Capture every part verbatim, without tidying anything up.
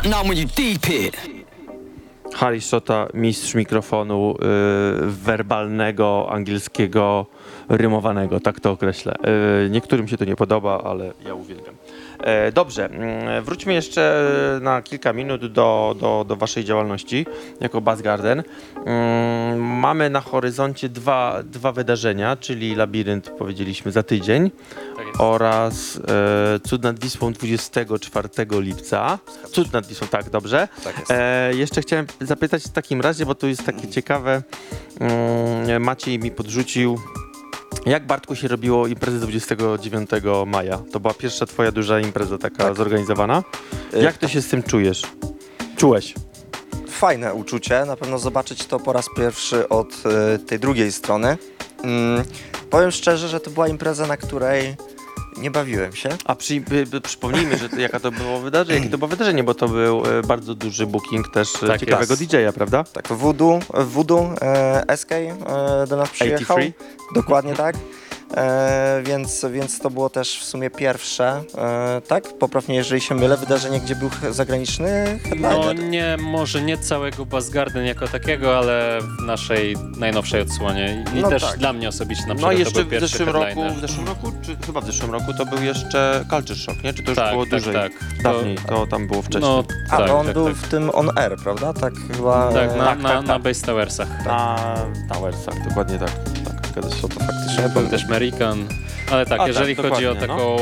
Now when you deep it. Harry Shota, mistrz mikrofonu y, werbalnego, angielskiego, rymowanego, tak to określę. Y, niektórym się to nie podoba, ale ja uwielbiam. E, dobrze, y, wróćmy jeszcze na kilka minut do, do, do waszej działalności jako Buzzgarden. Y, mamy na horyzoncie dwa, dwa wydarzenia, czyli Labirynt, powiedzieliśmy, za tydzień Tak jest. oraz e, Cud nad Wisłą dwudziestego czwartego lipca. Cud nad Wisłą, tak, dobrze. Tak jest. E, jeszcze chciałem zapytać w takim razie, bo to jest takie ciekawe, mm, Maciej mi podrzucił, jak, Bartku, się robiło imprezę dwudziestego dziewiątego maja? To była pierwsza twoja duża impreza taka Tak. zorganizowana. Y, Jak ty się z tym czujesz? Czułeś? Fajne uczucie, na pewno zobaczyć to po raz pierwszy od y, tej drugiej strony. Mm, powiem szczerze, że to była impreza, na której nie bawiłem się. A przy, by, by, przypomnijmy, że to, jaka to było wydarzenie, jakie to było wydarzenie, bo to był e, bardzo duży booking też e, Tak ciekawego jest. didżeja, prawda? Tak, Voodoo, Voodoo e, S K e, do nas przyjechał. osiemdziesiąt trzy? Dokładnie tak. E, więc, więc to było też w sumie pierwsze, e, tak? Popraw mnie, jeżeli się mylę, wydarzenie, gdzie był ch- zagraniczny No headliner. nie, może nie całego Buzzgarden jako takiego, ale w naszej najnowszej odsłonie. I No też tak. dla mnie osobiście na No przykład i to jeszcze był w pierwszy zeszłym roku, headliner. w zeszłym roku, czy chyba w zeszłym roku to był jeszcze Culture Shock, nie? Czy to już Tak, było tak, dłużej? tak. Dawniej, to tam było wcześniej. No, A, tak, no on tak, był tak. w tym On Air, prawda? Tak chyba. Tak, na, tak, na, tak, na tak. Base Towersach. Na Towersach, dokładnie tak. Tak, zgadza się. To faktycznie Był też American. Ale tak, A, jeżeli tak, chodzi o dokładnie, taką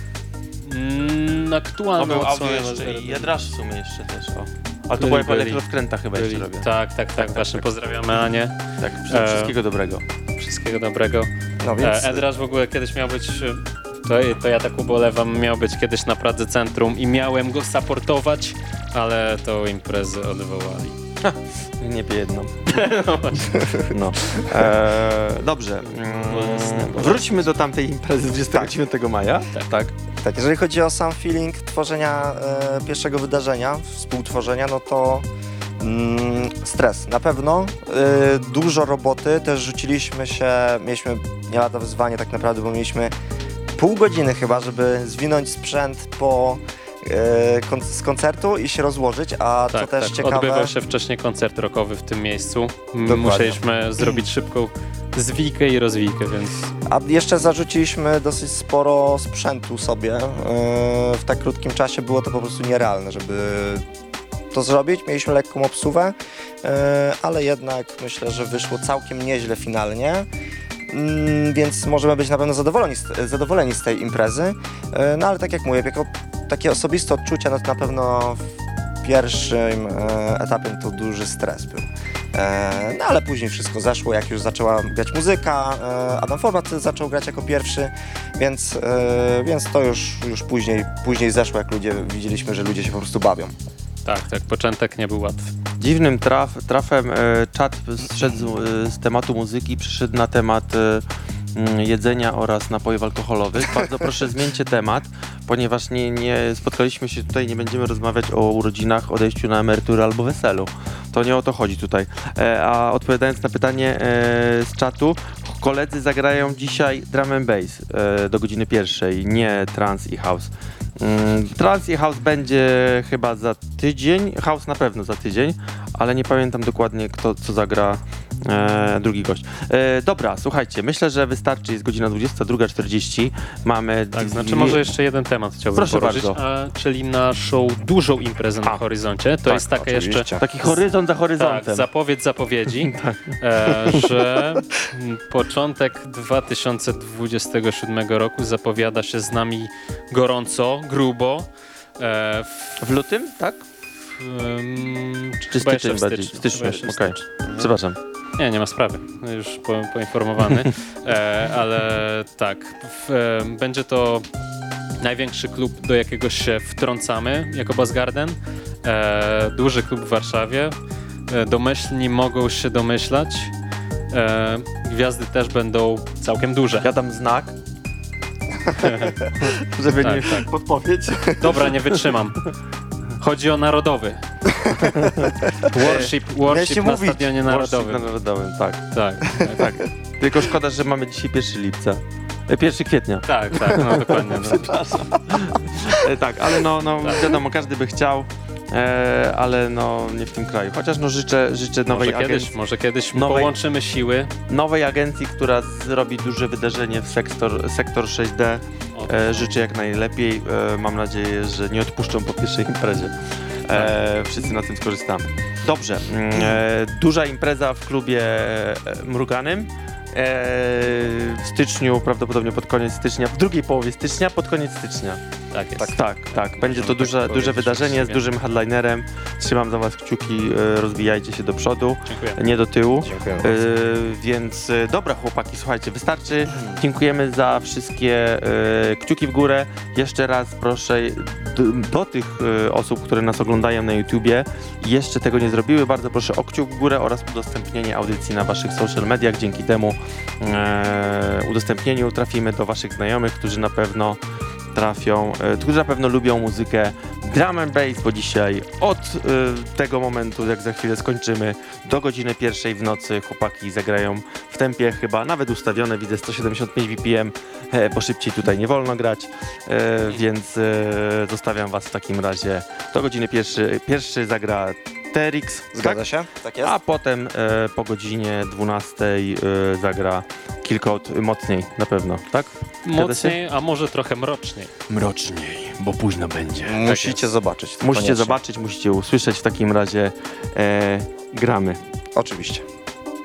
mm, No aktualną był audio odsłonę jeszcze Buzzgarden. i Jadrasz w sumie jeszcze też, o. Ale to Byli, była chyba byli. Elektrowkręta chyba Byli. jeszcze robię. Tak, tak, tak, właśnie pozdrawiamy Anię. Tak, E, wszystkiego dobrego. Wszystkiego dobrego. No więc. E, Edraż w ogóle kiedyś miał być, e, to, to ja tak ubolewam, miał być kiedyś na Pradze Centrum i miałem go supportować, ale tą imprezę odwołali. Nie pie jedną. No. E, dobrze. Mm, wróćmy do tamtej imprezy dwudziestego dziewiątego maja. Tak. tak. Tak, jeżeli chodzi o sam feeling tworzenia e, pierwszego wydarzenia, współtworzenia, no to mm, stres. Na pewno e, dużo roboty, też rzuciliśmy się, mieliśmy nie lada wyzwanie tak naprawdę, bo mieliśmy pół godziny chyba, żeby zwinąć sprzęt po e, kon- z koncertu i się rozłożyć, a Tak, co też tak. ciekawe... Odbywał się wcześniej koncert rockowy w tym miejscu. M- Dokładnie. Musieliśmy zrobić szybką zwijkę i rozwijkę, więc A jeszcze zarzuciliśmy dosyć sporo sprzętu sobie. Yy, W tak krótkim czasie było to po prostu nierealne, żeby to zrobić. Mieliśmy lekką obsuwę, yy, ale jednak myślę, że wyszło całkiem nieźle finalnie. Mm, Więc możemy być na pewno zadowoleni z, zadowoleni z tej imprezy. Yy, No ale tak jak mówię, jako takie osobiste odczucia, no to na pewno w pierwszym e, etapie to duży stres był. E, no ale później wszystko zeszło, jak już zaczęła grać muzyka, e, Adam Format zaczął grać jako pierwszy, więc, e, więc to już, już później, później zeszło, jak ludzie widzieliśmy, że ludzie się po prostu bawią. tak, tak, początek nie był łatwy. Dziwnym traf, trafem e, czat zszedł z, z tematu muzyki, przyszedł na temat e, mm, jedzenia oraz napojów alkoholowych. Bardzo proszę, zmieńcie temat, ponieważ nie, nie spotkaliśmy się tutaj, nie będziemy rozmawiać o urodzinach, odejściu na emeryturę albo weselu. To nie o to chodzi tutaj. E, a odpowiadając na pytanie e, z czatu, koledzy zagrają dzisiaj drum and bass e, do godziny pierwszej, nie trance i house. Mm, Trance i house będzie chyba za tydzień, house na pewno za tydzień, ale nie pamiętam dokładnie, kto co zagra e, drugi gość. E, dobra, słuchajcie, myślę, że wystarczy, jest godzina dwudziesta druga czterdzieści, mamy... Tak, znaczy dwie- może jeszcze jeden temat chciałbym Proszę poruszyć, bardzo. a, czyli naszą dużą imprezę na A, horyzoncie. To tak, jest taka jeszcze oczywiście. Taki horyzont za tak, horyzontem. zapowiedź zapowiedzi, e, że m, początek dwa tysiące dwudziestego siódmego roku zapowiada się z nami gorąco, grubo. E, w, W lutym, tak? em, Czy chyba jeszcze styczeń w bardziej? styczniu. Styczniu, Chyba jeszcze w okej. styczniu. Przepraszam. Nie, nie ma sprawy. Już po, poinformowany. E, ale tak, w, e, będzie to największy klub, do jakiego się wtrącamy jako Buzzgarden. E, duży klub w Warszawie. E, domyślni mogą się domyślać. E, gwiazdy też będą całkiem duże. Ja dam znak, żeby Tak, nie tak. podpowiedź. Dobra, nie wytrzymam. Chodzi o narodowy. Worship, worship się na mówić. stadionie Na narodowym. narodowym, tak. Tak, tak, Tak. Tylko szkoda, że mamy dzisiaj pierwszego lipca. E, pierwszego kwietnia. tak, tak, no dokładnie. No. E, tak, ale no, no Tak. wiadomo, każdy by chciał. e, ale no nie w tym kraju. Chociaż no życzę, życzę nowej Może kiedyś, agencji, może kiedyś nowej- połączymy siły. nowej agencji, która zrobi duże wydarzenie w sektor, sektor sześć D. O, E, życzę jak najlepiej. E, mam nadzieję, że nie odpuszczą po pierwszej imprezie. E, wszyscy na tym skorzystamy. Dobrze. mm, E, duża impreza w klubie e, Mruganym. E, w styczniu, prawdopodobnie pod koniec stycznia, w drugiej połowie stycznia, pod koniec stycznia. tak jest. Tak, tak, tak. Będzie to Możemy duże, tak duże powiedzieć, wydarzenie z rzeczywiście. dużym headlinerem. Trzymam za was kciuki, e, rozwijajcie się do przodu, Dziękuję. nie do tyłu. Dziękuję E, bardzo. więc e, dobra chłopaki, słuchajcie, wystarczy. Dziękujemy za wszystkie e, kciuki w górę. Jeszcze raz proszę do, do tych e, osób, które nas oglądają na YouTubie i jeszcze tego nie zrobiły, bardzo proszę o kciuk w górę oraz udostępnienie audycji na waszych social mediach. Dzięki temu e, udostępnieniu trafimy do waszych znajomych, którzy na pewno trafią, e, którzy na pewno lubią muzykę drum and bass, bo dzisiaj od e, tego momentu, jak za chwilę skończymy, do godziny pierwszej w nocy chłopaki zagrają w tempie chyba nawet ustawione, widzę sto siedemdziesiąt pięć B P M, e, bo szybciej tutaj nie wolno grać, e, więc e, zostawiam was w takim razie do godziny pierwszy, pierwszy zagra T R X, Zgadza się? Tak jest? a potem e, po godzinie dwunastej e, zagra Killcode mocniej, na pewno, tak? Zgadza się? Mocniej, a może trochę mroczniej. Mroczniej, bo późno będzie. Musicie zobaczyć. to Musicie koniecznie. zobaczyć, musicie usłyszeć, w takim razie e, gramy. Oczywiście.